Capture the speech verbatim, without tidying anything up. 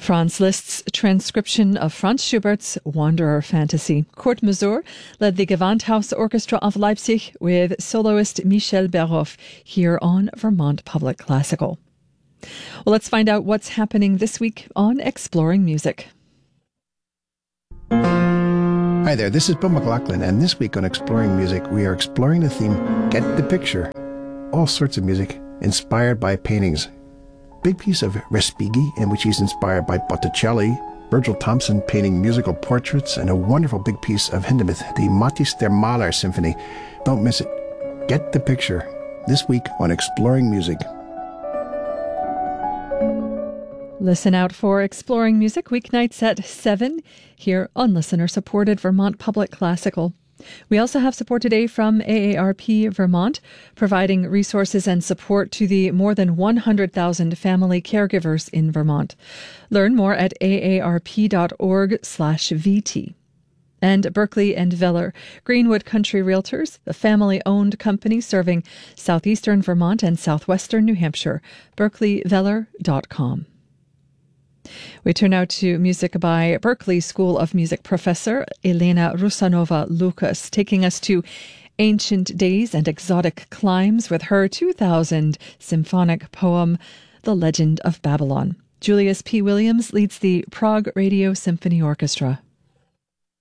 Franz Liszt's transcription of Franz Schubert's Wanderer Fantasy. Kurt Masur led the Gewandhaus Orchestra of Leipzig with soloist Michel Berhoff here on Vermont Public Classical. Well, let's find out what's happening this week on Exploring Music. Hi there, this is Bill McLaughlin, and this week on Exploring Music, we are exploring the theme, Get the Picture. All sorts of music inspired by paintings. Big piece of Respighi, in which he's inspired by Botticelli, Virgil Thomson painting musical portraits, and a wonderful big piece of Hindemith, the Matthäus der Maler Symphony. Don't miss it. Get the Picture, this week on Exploring Music. Listen out for Exploring Music weeknights at seven here on listener-supported Vermont Public Classical. We also have support today from A A R P Vermont, providing resources and support to the more than one hundred thousand family caregivers in Vermont. Learn more at aarp.org slash VT. And Berkeley and Veller, Greenwood Country Realtors, the family-owned company serving southeastern Vermont and southwestern New Hampshire, berkeley veller dot com. We turn now to music by Berklee School of Music professor Elena Rusanova-Lucas, taking us to ancient days and exotic climes with her two thousand symphonic poem, The Legend of Babylon. Julius P. Williams leads the Prague Radio Symphony Orchestra.